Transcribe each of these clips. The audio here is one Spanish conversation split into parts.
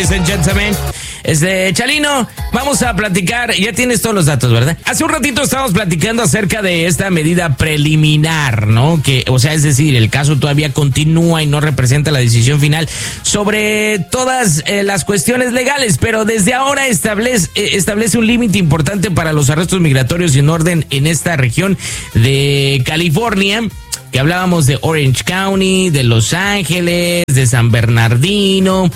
Ladies and gentlemen, Chalino, vamos a platicar, ya tienes todos los datos, ¿verdad? Hace un ratito estábamos platicando acerca de esta medida preliminar, ¿no? Que, o sea, es decir, el caso todavía continúa y no representa la decisión final sobre todas las cuestiones legales, pero desde ahora establece un límite importante para los arrestos migratorios sin orden en esta región de California. Que hablábamos de Orange County, de Los Ángeles, de San Bernardino,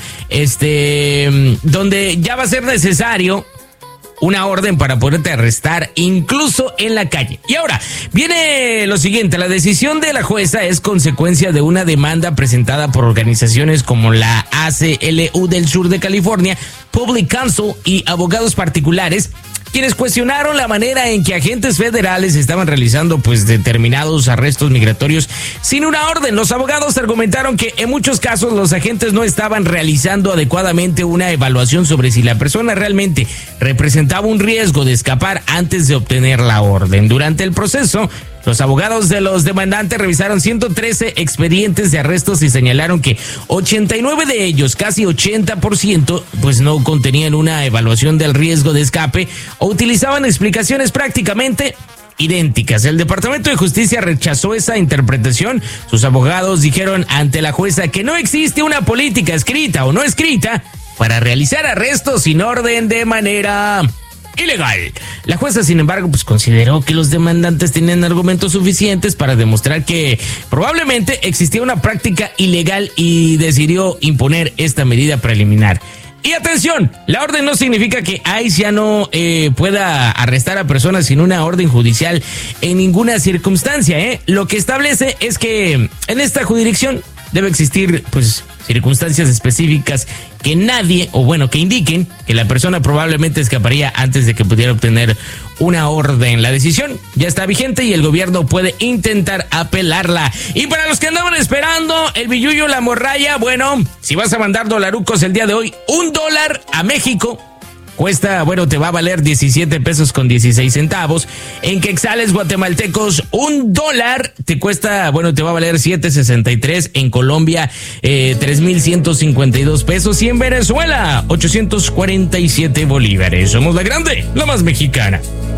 donde ya va a ser necesario una orden para poderte arrestar incluso en la calle. Y ahora viene lo siguiente: la decisión de la jueza es consecuencia de una demanda presentada por organizaciones como la ACLU del sur de California, Public Counsel y abogados particulares, quienes cuestionaron la manera en que agentes federales estaban realizando determinados arrestos migratorios sin una orden. Los abogados argumentaron que en muchos casos los agentes no estaban realizando adecuadamente una evaluación sobre si la persona realmente representaba un riesgo de escapar antes de obtener la orden. Durante el proceso, los abogados de los demandantes revisaron 113 expedientes de arrestos y señalaron que 89 de ellos, casi 80%, no contenían una evaluación del riesgo de escape o utilizaban explicaciones prácticamente idénticas. El Departamento de Justicia rechazó esa interpretación. Sus abogados dijeron ante la jueza que no existe una política escrita o no escrita para realizar arrestos sin orden de manera ilegal. La jueza, sin embargo, consideró que los demandantes tenían argumentos suficientes para demostrar que probablemente existía una práctica ilegal y decidió imponer esta medida preliminar. Y atención, la orden no significa que ICE ya no pueda arrestar a personas sin una orden judicial en ninguna circunstancia, Lo que establece es que en esta jurisdicción debe existir, circunstancias específicas que que indiquen que la persona probablemente escaparía antes de que pudiera obtener una orden. La decisión ya está vigente y el gobierno puede intentar apelarla. Y para los que andaban esperando el billullo, la morralla, si vas a mandar dolarucos el día de hoy, $1 a México cuesta, te va a valer 17 pesos con 16 centavos. En quetzales guatemaltecos, $1 te cuesta, te va a valer 7.63. En Colombia, 3.152 pesos. Y en Venezuela, 847 bolívares. Somos la grande, la más mexicana.